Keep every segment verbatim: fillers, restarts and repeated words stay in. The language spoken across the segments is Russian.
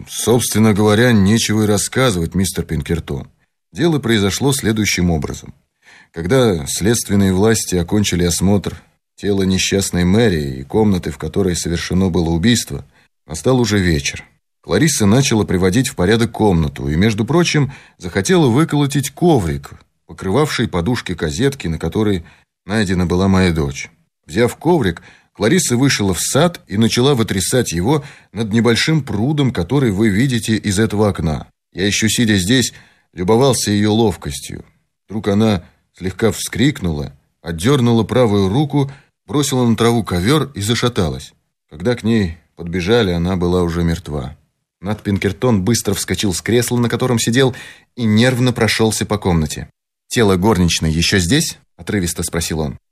собственно говоря, нечего и рассказывать, мистер Пинкертон. Дело произошло следующим образом. Когда следственные власти окончили осмотр тела несчастной Мэри и комнаты, в которой совершено было убийство, настал уже вечер. Кларисса начала приводить в порядок комнату и, между прочим, захотела выколотить коврик, покрывавший подушки козетки, на которой найдена была моя дочь. Взяв коврик, Кларисса вышла в сад и начала вытрясать его над небольшим прудом, который вы видите из этого окна. Я еще, сидя здесь, любовался ее ловкостью. Вдруг она слегка вскрикнула, отдернула правую руку, бросила на траву ковер и зашаталась. Когда к ней подбежали, она была уже мертва. Нат Пинкертон быстро вскочил с кресла, на котором сидел, и нервно прошелся по комнате. «Тело горничной еще здесь?» – отрывисто спросил он.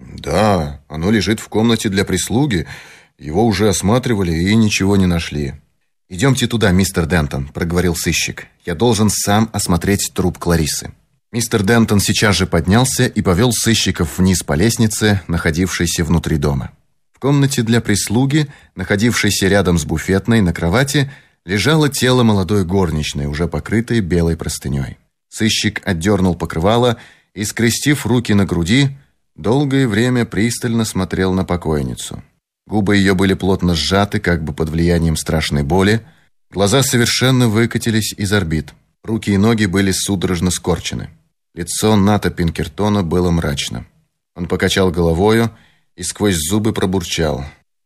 «Да, оно лежит в комнате для прислуги. Его уже осматривали и ничего не нашли». «Идемте туда, мистер Дентон», – проговорил сыщик. «Я должен сам осмотреть труп Клариссы». Мистер Дентон сейчас же поднялся и повел сыщиков вниз по лестнице, находившейся внутри дома. В комнате для прислуги, находившейся рядом с буфетной, на кровати, лежало тело молодой горничной, уже покрытой белой простыней. Сыщик отдернул покрывало и, скрестив руки на груди, долгое время пристально смотрел на покойницу. Губы ее были плотно сжаты, как бы под влиянием страшной боли. Глаза совершенно выкатились из орбит. Руки и ноги были судорожно скорчены. Лицо Ната Пинкертона было мрачно. Он покачал головою и сквозь зубы пробурчал: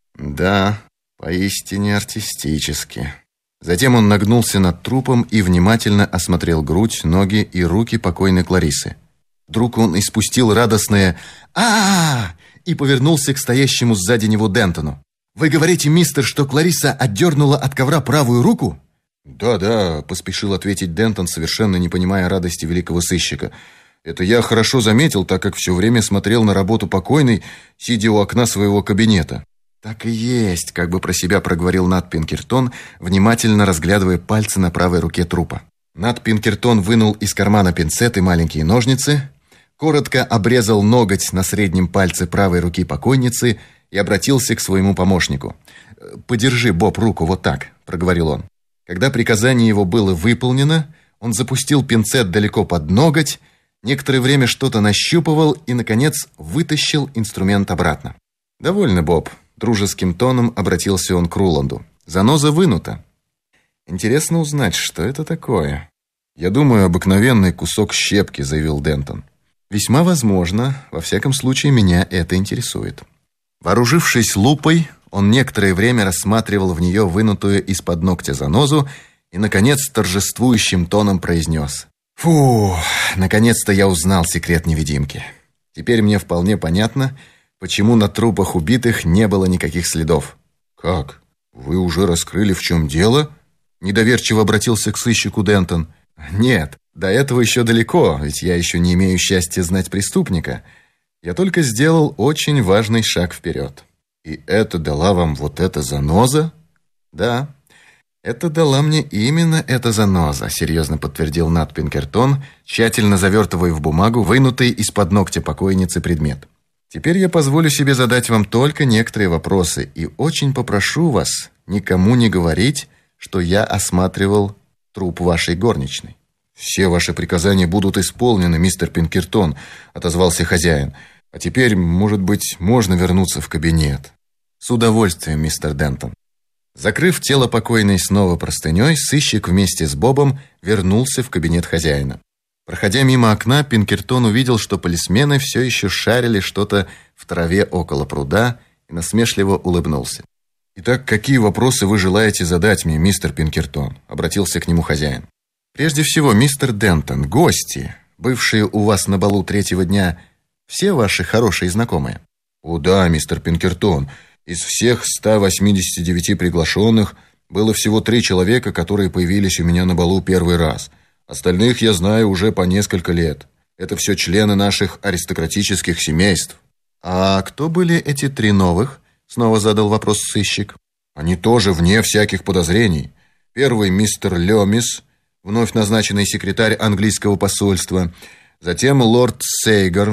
«Да, поистине артистически». Затем он нагнулся над трупом и внимательно осмотрел грудь, ноги и руки покойной Клариссы. Вдруг он испустил радостное «А-а-а!» и повернулся к стоящему сзади него Дентону. «Вы говорите, мистер, что Кларисса отдернула от ковра правую руку?» «Да-да», — поспешил ответить Дентон, совершенно не понимая радости великого сыщика. «Это я хорошо заметил, так как все время смотрел на работу покойной, сидя у окна своего кабинета». «Так и есть», — как бы про себя проговорил Нат Пинкертон, внимательно разглядывая пальцы на правой руке трупа. Нат Пинкертон вынул из кармана пинцет и маленькие ножницы, коротко обрезал ноготь на среднем пальце правой руки покойницы и обратился к своему помощнику. «Подержи, Боб, руку вот так», — проговорил он. Когда приказание его было выполнено, он запустил пинцет далеко под ноготь, некоторое время что-то нащупывал и, наконец, вытащил инструмент обратно. «Довольно, Боб», — дружеским тоном обратился он к Руланду. «Заноза вынута. Интересно узнать, что это такое». «Я думаю, обыкновенный кусок щепки», — заявил Дентон. «Весьма возможно. Во всяком случае, меня это интересует». Вооружившись лупой, он некоторое время рассматривал в нее вынутую из-под ногтя занозу и, наконец, торжествующим тоном произнес: «Фу, наконец-то я узнал секрет невидимки. Теперь мне вполне понятно, почему на трупах убитых не было никаких следов». «Как? Вы уже раскрыли, в чем дело?» Недоверчиво обратился к сыщику Дентон. «Нет, до этого еще далеко, ведь я еще не имею счастья знать преступника. Я только сделал очень важный шаг вперед». «И это дала вам вот эта заноза?» «Да, это дала мне именно эта заноза», серьезно подтвердил Нат Пинкертон, тщательно завертывая в бумагу вынутый из-под ногтя покойницы предмет. «Теперь я позволю себе задать вам только некоторые вопросы и очень попрошу вас никому не говорить, что я осматривал труп вашей горничной». «Все ваши приказания будут исполнены, мистер Пинкертон», отозвался хозяин. «А теперь, может быть, можно вернуться в кабинет?» «С удовольствием, мистер Дентон». Закрыв тело покойной снова простыней, сыщик вместе с Бобом вернулся в кабинет хозяина. Проходя мимо окна, Пинкертон увидел, что полисмены все еще шарили что-то в траве около пруда, и насмешливо улыбнулся. «Итак, какие вопросы вы желаете задать мне, мистер Пинкертон?» обратился к нему хозяин. «Прежде всего, мистер Дентон, гости, бывшие у вас на балу третьего дня, все ваши хорошие знакомые?» «О да, мистер Пинкертон, из всех ста восьмидесяти девяти приглашенных было всего три человека, которые появились у меня на балу первый раз. Остальных я знаю уже по несколько лет. Это все члены наших аристократических семейств». «А кто были эти три новых?» снова задал вопрос сыщик. «Они тоже вне всяких подозрений. Первый мистер Лемис, вновь назначенный секретарь английского посольства. Затем лорд Сейгорн,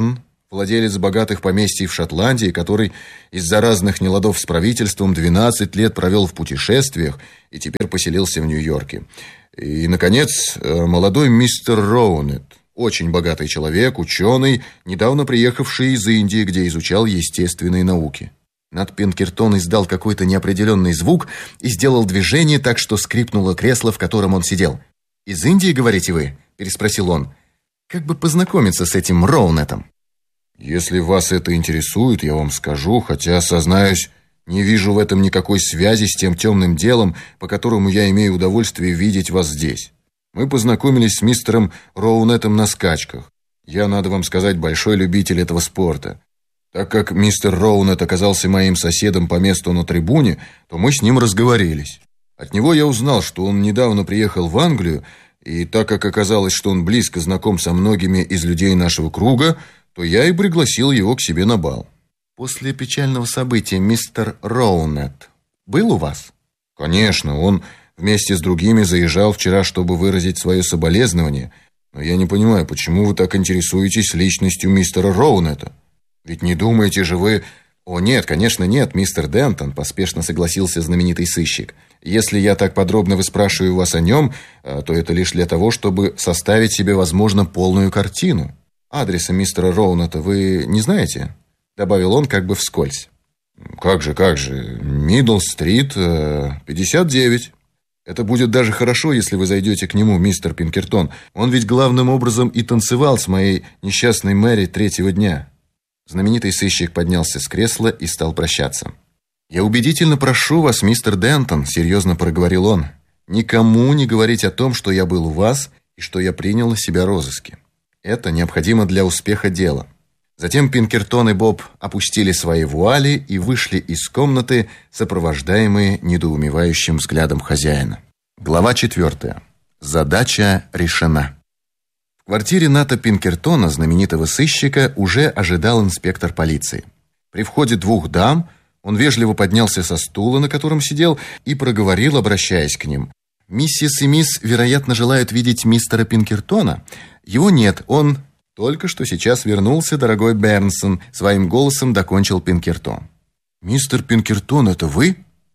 владелец богатых поместий в Шотландии, который из-за разных неладов с правительством двенадцать лет провел в путешествиях и теперь поселился в Нью-Йорке. И, наконец, молодой мистер Роунет, очень богатый человек, ученый, недавно приехавший из Индии, где изучал естественные науки. Нат Пинкертон издал какой-то неопределенный звук и сделал движение так, что скрипнуло кресло, в котором он сидел. «Из Индии, говорите вы?» – переспросил он. «Как бы познакомиться с этим Роунетом?» «Если вас это интересует, я вам скажу, хотя, сознаюсь, не вижу в этом никакой связи с тем темным делом, по которому я имею удовольствие видеть вас здесь. Мы познакомились с мистером Роунетом на скачках. Я, надо вам сказать, большой любитель этого спорта. Так как мистер Роунет оказался моим соседом по месту на трибуне, то мы с ним разговорились. От него я узнал, что он недавно приехал в Англию, и так как оказалось, что он близко знаком со многими из людей нашего круга, то я и пригласил его к себе на бал». «После печального события мистер Роунет был у вас?» «Конечно, он вместе с другими заезжал вчера, чтобы выразить свое соболезнование. Но я не понимаю, почему вы так интересуетесь личностью мистера Роунета? Ведь не думаете же вы...» «О, нет, конечно, нет, мистер Дентон», — поспешно согласился знаменитый сыщик. «Если я так подробно выспрашиваю вас о нем, то это лишь для того, чтобы составить себе, возможно, полную картину. Адреса мистера Роунета вы не знаете?» — добавил он как бы вскользь. «Как же, как же, Мидл-стрит, пятьдесят девять. Это будет даже хорошо, если вы зайдете к нему, мистер Пинкертон. Он ведь главным образом и танцевал с моей несчастной Мэри третьего дня». Знаменитый сыщик поднялся с кресла и стал прощаться. «Я убедительно прошу вас, мистер Дентон», — серьезно проговорил он, «никому не говорить о том, что я был у вас и что я принял на себя розыски. Это необходимо для успеха дела». Затем Пинкертон и Боб опустили свои вуали и вышли из комнаты, сопровождаемые недоумевающим взглядом хозяина. Глава четвертая. Задача решена. В квартире Ната Пинкертона, знаменитого сыщика, уже ожидал инспектор полиции. При входе двух дам он вежливо поднялся со стула, на котором сидел, и проговорил, обращаясь к ним: «Миссис и мисс, вероятно, желают видеть мистера Пинкертона. Его нет, он...» «Только что сейчас вернулся, дорогой Бернсон», — своим голосом докончил Пинкертон. «Мистер Пинкертон, это вы?»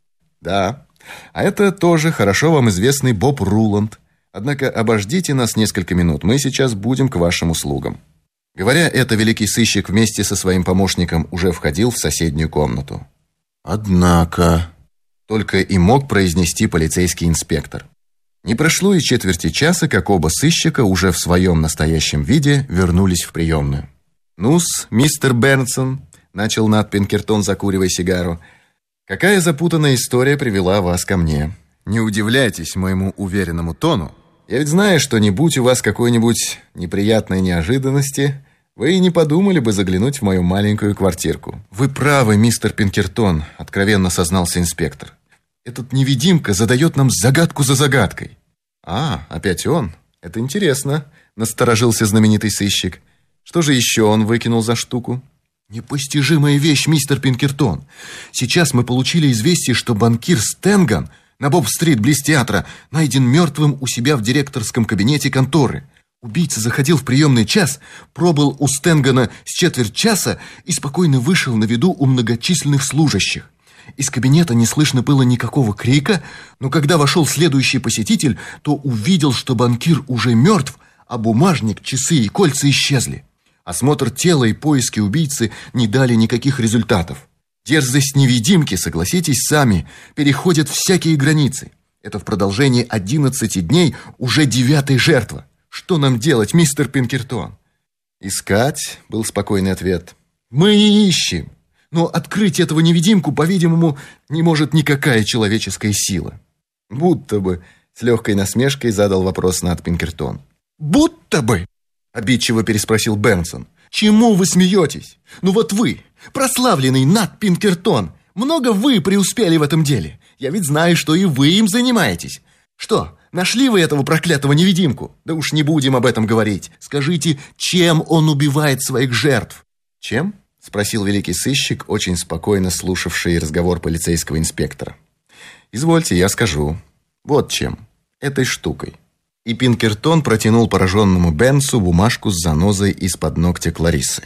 «Да. А это тоже хорошо вам известный Боб Руланд. Однако обождите нас несколько минут, мы сейчас будем к вашим услугам». Говоря это, великий сыщик вместе со своим помощником уже входил в соседнюю комнату. «Однако...» — только и мог произнести полицейский инспектор. Не прошло и четверти часа, как оба сыщика уже в своем настоящем виде вернулись в приемную. «Ну-с, мистер Бернсон», — начал Нат Пинкертон, закуривая сигару, «какая запутанная история привела вас ко мне? Не удивляйтесь моему уверенному тону. Я ведь знаю, что не будь у вас какой-нибудь неприятной неожиданности, вы и не подумали бы заглянуть в мою маленькую квартирку». «Вы правы, мистер Пинкертон», — откровенно сознался инспектор. «Этот невидимка задает нам загадку за загадкой». «А, опять он? Это интересно», — насторожился знаменитый сыщик. «Что же еще он выкинул за штуку?» «Непостижимая вещь, мистер Пинкертон. Сейчас мы получили известие, что банкир Стенган на Боб-стрит близ театра найден мертвым у себя в директорском кабинете конторы. Убийца заходил в приемный час, пробыл у Стенгана с четверть часа и спокойно вышел на виду у многочисленных служащих. Из кабинета не слышно было никакого крика, но когда вошел следующий посетитель, то увидел, что банкир уже мертв, а бумажник, часы и кольца исчезли. Осмотр тела и поиски убийцы не дали никаких результатов. Дерзость невидимки, согласитесь сами, переходит всякие границы. Это в продолжении одиннадцати дней уже девятая жертва. Что нам делать, мистер Пинкертон?» «Искать», — был спокойный ответ. «Мы и ищем. Но открыть этого невидимку, по-видимому, не может никакая человеческая сила». «Будто бы», — с легкой насмешкой задал вопрос Нат Пинкертон. «Будто бы?» — обидчиво переспросил Бернсон. «Чему вы смеетесь? Ну вот вы, прославленный Нат Пинкертон, много вы преуспели в этом деле. Я ведь знаю, что и вы им занимаетесь. Что, нашли вы этого проклятого невидимку? Да уж не будем об этом говорить. Скажите, чем он убивает своих жертв?» «Чем?» — спросил великий сыщик, очень спокойно слушавший разговор полицейского инспектора. «Извольте, я скажу. Вот чем. Этой штукой». И Пинкертон протянул пораженному Бенсу бумажку с занозой из-под ногтя Клариссы.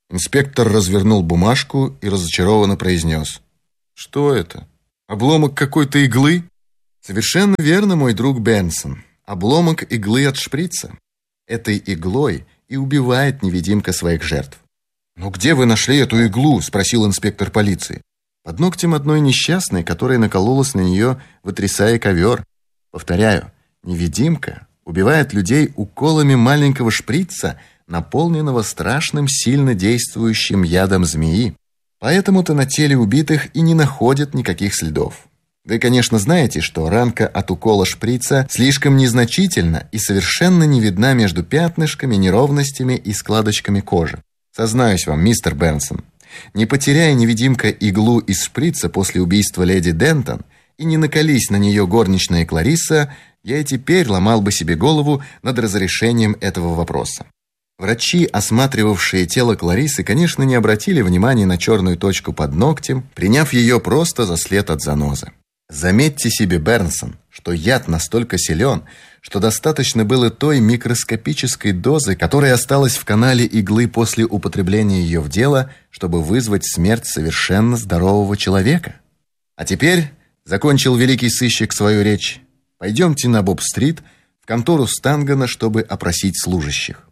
Инспектор развернул бумажку и разочарованно произнес: «Что это? Обломок какой-то иглы?» «Совершенно верно, мой друг Бенсон. Обломок иглы от шприца. Этой иглой и убивает невидимка своих жертв». «Но где вы нашли эту иглу?» – спросил инспектор полиции. «Под ногтем одной несчастной, которая накололась на нее, вытрясая ковер. Повторяю, невидимка убивает людей уколами маленького шприца, наполненного страшным, сильно действующим ядом змеи. Поэтому-то на теле убитых и не находят никаких следов. Вы, конечно, знаете, что ранка от укола шприца слишком незначительна и совершенно не видна между пятнышками, неровностями и складочками кожи. Сознаюсь вам, мистер Бенсон, не потеряя невидимка иглу из шприца после убийства леди Дентон и не наколись на нее горничная Кларисса, я и теперь ломал бы себе голову над разрешением этого вопроса». Врачи, осматривавшие тело Клариссы, конечно, не обратили внимания на черную точку под ногтем, приняв ее просто за след от занозы. Заметьте себе, Бернсон, что яд настолько силен, что достаточно было той микроскопической дозы, которая осталась в канале иглы после употребления ее в дело, чтобы вызвать смерть совершенно здорового человека. А теперь, закончил великий сыщик свою речь, пойдемте на Боб-стрит в контору Стангана, чтобы опросить служащих.